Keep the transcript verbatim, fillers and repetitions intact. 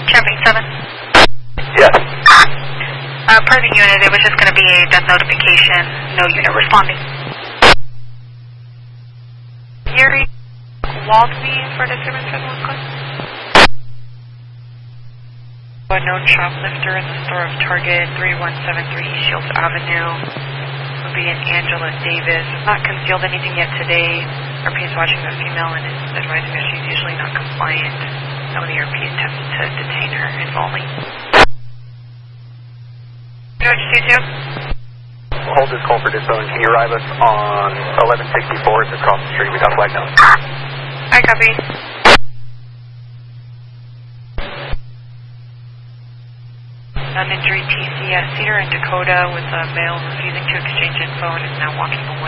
Jumping seven. Yes. Uh, per the unit, it was just going to be a death notification, no unit responding. Yuri, walled me for disturbance seven one call. A known shoplifter in the store of Target three one seven three Shields Avenue will be an Angela Davis. Not concealed anything yet today. R P is watching the female and is advising her she's usually not compliant. Some of the R P attempts to detain her, if only. George two two. Hold this call for dispatch. Can you arrive us on eleven sixty-four? It's across the street. We got a flag down. I copy. Non-injury T C S Cedar and Dakota with a male refusing to exchange info and is now walking away.